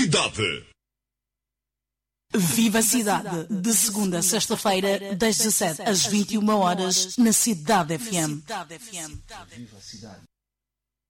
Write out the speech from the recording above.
Cidade. Viva a Cidade, de segunda a sexta-feira, das 17 às 21 horas, na Cidade FM. Viva a Cidade.